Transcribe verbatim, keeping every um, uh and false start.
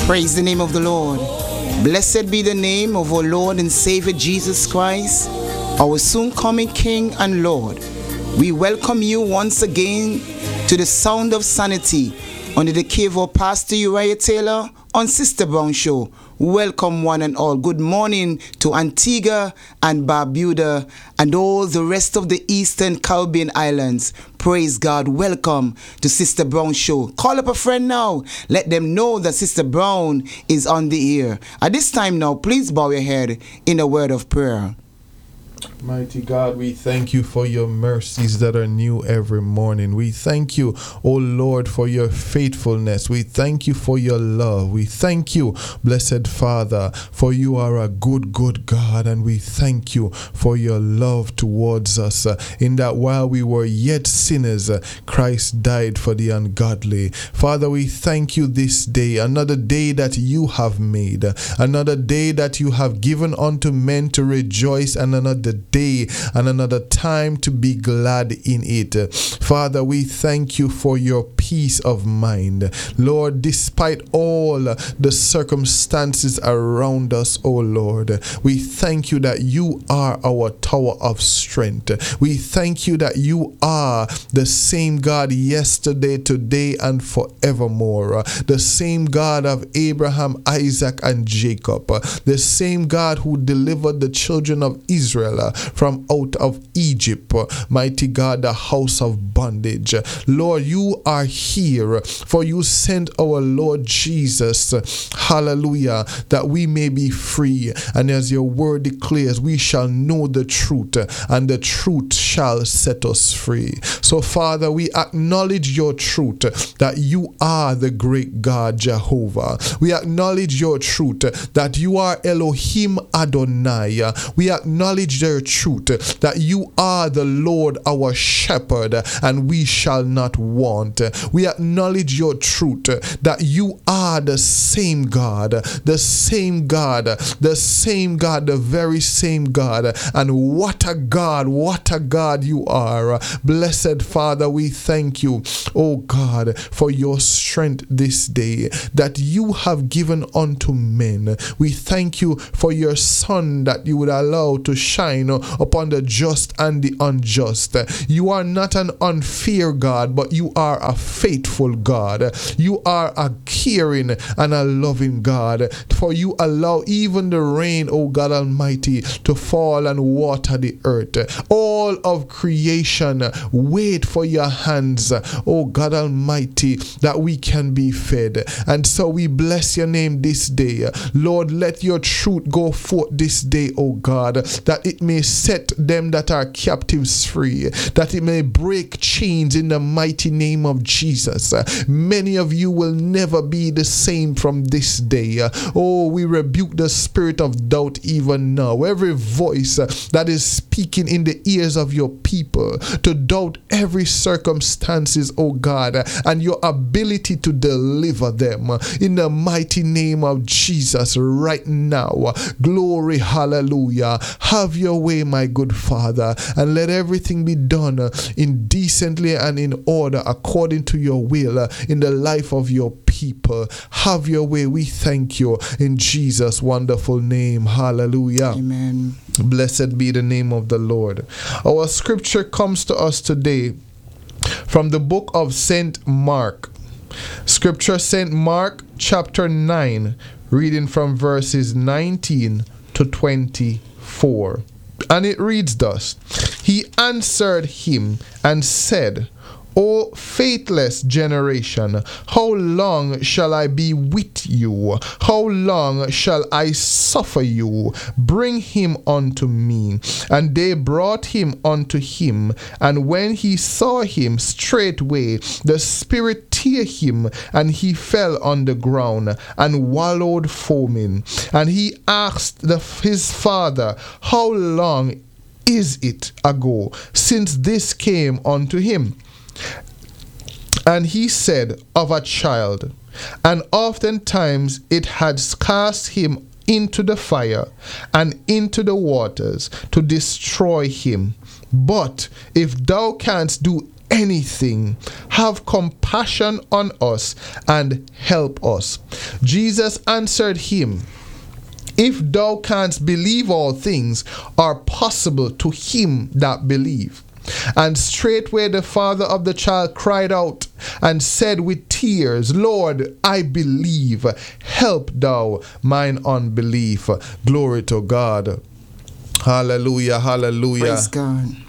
Praise the name of the Lord. Blessed be the name of our Lord and Savior Jesus Christ, our soon coming King and Lord. We welcome you once again to the Sound of Sanity under the care of our Pastor Uriah Taylor on Sister Brown Show. Welcome one and all. Good morning to Antigua and Barbuda and all the rest of the Eastern Caribbean islands. Praise God. Welcome to Sister Brown Show. Call up a friend now. Let them know that Sister Brown is on the air. At this time now, please bow your head in a word of prayer. Mighty God, we thank you for your mercies that are new every morning. We thank you, O Lord, for your faithfulness. We thank you for your love. We thank you, blessed Father, for you are a good, good God. And we thank you for your love towards us, uh, in that while we were yet sinners, uh, Christ died for the ungodly. Father, we thank you this day, another day that you have made, uh, another day that you have given unto men to rejoice, and another day and another time to be glad in it. Father, we thank you for your peace of mind. Lord, despite all the circumstances around us, oh Lord, we thank you that you are our tower of strength. We thank you that you are the same God yesterday, today, and forevermore. The same God of Abraham, Isaac, and Jacob. The same God who delivered the children of Israel from out of Egypt, mighty God, the house of bondage. Lord, you are here, for you sent our Lord Jesus, hallelujah, that we may be free. And as your word declares, we shall know the truth, and the truth shall set us free. So, Father, we acknowledge your truth, that you are the great God, Jehovah. We acknowledge your truth, that you are Elohim Adonai. We acknowledge your truth, that you are the Lord our shepherd, and we shall not want. We acknowledge your truth, that you are the same God, the same God, the same God, the very same God. And what a God, what a God you are. Blessed Father, we thank you, oh God, for your strength this day that you have given unto men. We thank you for your Son that you would allow to shine upon the just and the unjust. You are not an unfair God, but you are a faithful God. You are a caring and a loving God, for you allow even the rain, O God Almighty, to fall and water the earth. All of creation wait for your hands, O God Almighty, that we can be fed. And so we bless your name this day. Lord, let your truth go forth this day, O God, that it may set them that are captives free, that it may break chains in the mighty name of Jesus. Many of you will never be the same from this day. Oh, we rebuke the spirit of doubt even now. Every voice that is speaking in the ears of your people to doubt every circumstances, oh God, and your ability to deliver them in the mighty name of Jesus right now. Glory, hallelujah. Have your way, my good Father, and let everything be done in decently and in order according to your will in the life of your people. Have your way. We thank you in Jesus' wonderful name. Hallelujah. Amen. Blessed be the name of the Lord. Our scripture comes to us today from the book of Saint Mark. Scripture, Saint Mark chapter nine, reading from verses nineteen to twenty-four. And it reads thus: He answered him and said, O faithless generation, how long shall I be with you? How long shall I suffer you? Bring him unto me. And they brought him unto him. And when he saw him, straightway the spirit tear him, and he fell on the ground and wallowed foaming. And he asked the, his father, How long is it ago since this came unto him? And he said, Of a child. And oftentimes it had cast him into the fire and into the waters to destroy him. But if thou canst do anything. Have compassion on us and help us. Jesus answered him, If thou canst believe, all things are possible to him that believe. And straightway the father of the child cried out and said with tears, Lord, I believe. Help thou mine unbelief. Glory to God. Hallelujah, hallelujah. Praise God.